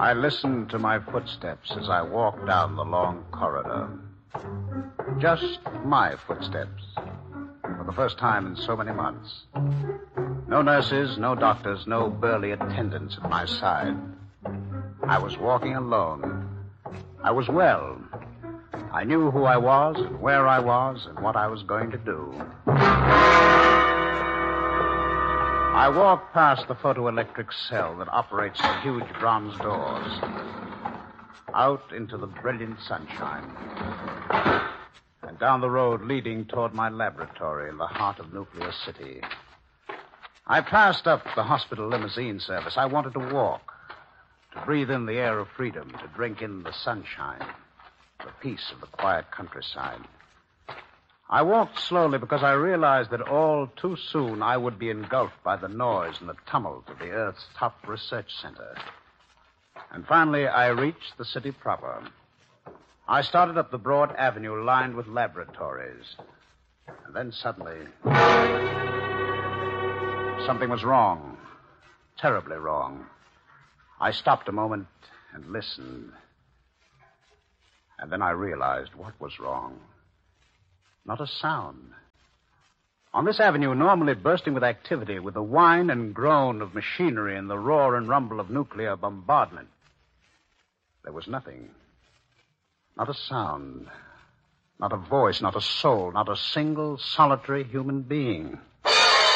I listened to my footsteps as I walked down the long corridor. Just my footsteps. For the first time in so many months. No nurses, no doctors, no burly attendants at my side. I was walking alone. I was well. I knew who I was and where I was and what I was going to do. I walked past the photoelectric cell that operates the huge bronze doors, out into the brilliant sunshine, and down the road leading toward my laboratory in the heart of Nuclear City. I passed up the hospital limousine service. I wanted to walk, to breathe in the air of freedom, to drink in the sunshine, the peace of the quiet countryside. I walked slowly because I realized that all too soon I would be engulfed by the noise and the tumult of the Earth's top research center. And finally, I reached the city proper. I started up the broad avenue lined with laboratories. And then suddenly, something was wrong. Terribly wrong. I stopped a moment and listened. And then I realized what was wrong. Not a sound. On this avenue, normally bursting with activity, with the whine and groan of machinery and the roar and rumble of nuclear bombardment, there was nothing. Not a sound. Not a voice, not a soul, not a single solitary human being.